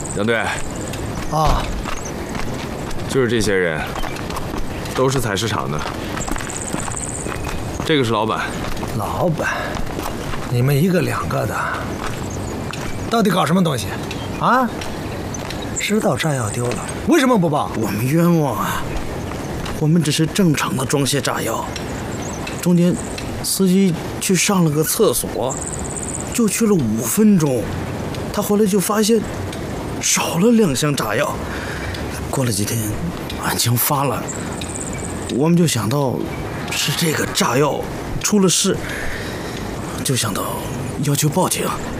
杨队， 啊， 就是这些人，都是采石场的。这个是老板。 老板，你们一个两个的，到底搞什么东西？啊？知道炸药丢了，为什么不报？ 我们冤枉啊！我们只是正常的装卸炸药，中间司机去上了个厕所，就去了5分钟，他回来就发现少了2箱炸药。过了几天，案情发了，我们就想到是这个炸药出了事，就想到要求报警。